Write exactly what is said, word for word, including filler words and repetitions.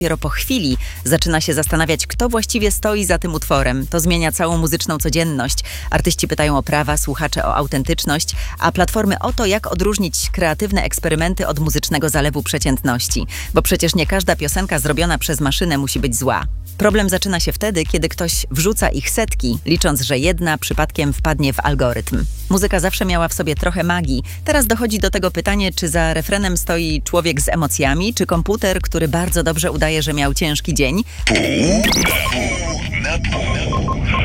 Dopiero po chwili zaczyna się zastanawiać, kto właściwie stoi za tym utworem. To zmienia całą muzyczną codzienność. Artyści pytają o prawa, słuchacze o autentyczność, a platformy o to, jak odróżnić kreatywne eksperymenty od muzycznego zalewu przeciętności. Bo przecież nie każda piosenka zrobiona przez maszynę musi być zła. Problem zaczyna się wtedy, kiedy ktoś wrzuca ich setki, licząc, że jedna przypadkiem wpadnie w algorytm. Muzyka zawsze miała w sobie trochę magii. Teraz dochodzi do tego pytanie, czy za refrenem stoi człowiek z emocjami, czy komputer, który bardzo dobrze udaje, że miał ciężki dzień. Pół na pół.